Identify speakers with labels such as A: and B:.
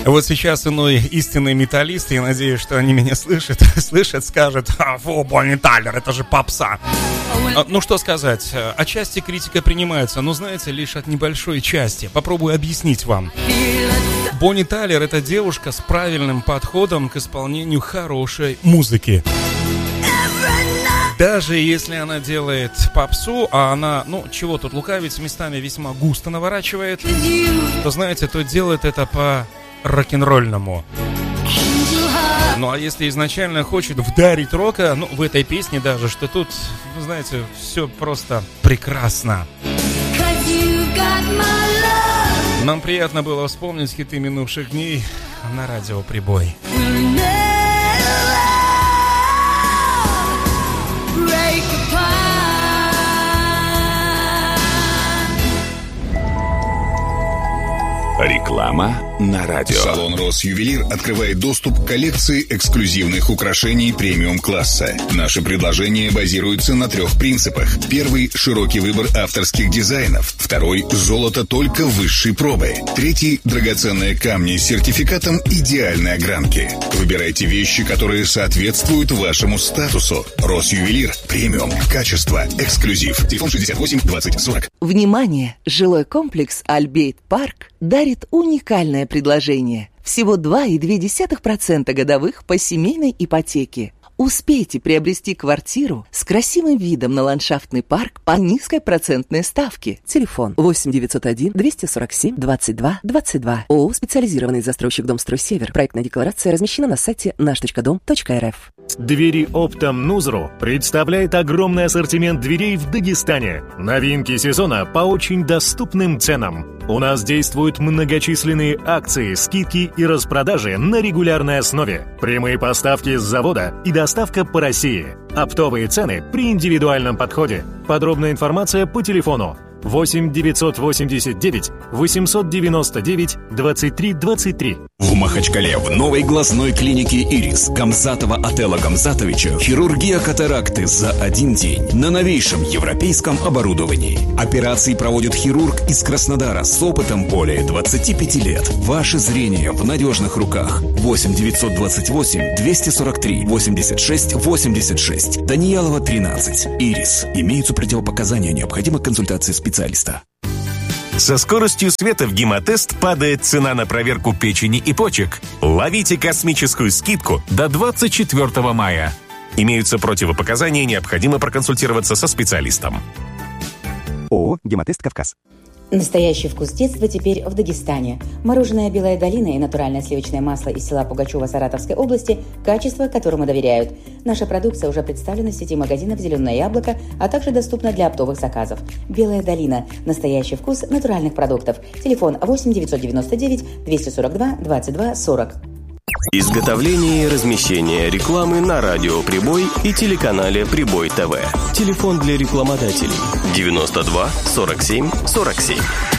A: Вот сейчас иной истинный металлист, я надеюсь, что они меня слышат, скажет: фу, Бонни Тайлер, это же попса. Ну что сказать, отчасти критика принимается, но знаете, лишь от небольшой части. Попробую объяснить вам. Бонни Тайлер — это девушка с правильным подходом к исполнению хорошей музыки. Даже если она делает попсу, а она, чего тут лукавить, местами весьма густо наворачивает, то, знаете, то делает это по рок-н-ролльному. Ну а если изначально хочет вдарить рока, в этой песне даже, что тут, знаете, все просто прекрасно. Нам приятно было вспомнить хиты минувших дней на радио «Прибой».
B: Реклама на радио. Салон «Росювелир» открывает доступ к коллекции эксклюзивных украшений премиум-класса. Наши предложения базируются на 3 принципах. Первый – широкий выбор авторских дизайнов. Второй – золото только высшей пробы. Третий – драгоценные камни с сертификатом идеальной огранки. Выбирайте вещи, которые соответствуют вашему статусу. «Росювелир» – премиум, качество, эксклюзив. Телефон 68 20 40.
C: Внимание! Жилой комплекс «Альбейт Парк» дарит уникальное предложение. Всего 2,2% годовых по семейной ипотеке. Успейте приобрести квартиру с красивым видом на ландшафтный парк по низкой процентной ставке. Телефон 8 901 247 22 22. ООО «Специализированный застройщик Домстрой-Север». Проектная декларация размещена на сайте наш.дом.рф.
D: Двери Оптом Нузру представляет огромный ассортимент дверей в Дагестане. Новинки сезона по очень доступным ценам. У нас действуют многочисленные акции, скидки и распродажи на регулярной основе. Прямые поставки с завода и доставка по России. Оптовые цены при индивидуальном подходе. Подробная информация по телефону 8 989 899 23 23.
B: В Махачкале в новой глазной клинике «Ирис» Гамзатова Отелла Гамзатовича хирургия катаракты за один день на новейшем европейском оборудовании. Операции проводит хирург из Краснодара с опытом более 25 лет. Ваше зрение в надежных руках. 8 928 243 86 86. Даниялова, 13. «Ирис». Имеются противопоказания, необходима консультация специалиста.
E: Со скоростью света в Гемотест падает цена на проверку печени и почек. Ловите космическую скидку до 24 мая. Имеются противопоказания, необходимо проконсультироваться со специалистом.
F: ООО «Гемотест Кавказ».
G: Настоящий вкус детства теперь в Дагестане. Мороженое «Белая долина» и натуральное сливочное масло из села Пугачева Саратовской области – качество, которому доверяют. Наша продукция уже представлена в сети магазинов «Зеленое яблоко», а также доступна для оптовых заказов. «Белая долина» – настоящий вкус натуральных продуктов. Телефон 8 999 242 22 40.
H: Изготовление и размещение рекламы на радио «Прибой» и телеканале «Прибой ТВ». Телефон для рекламодателей 92 47 47.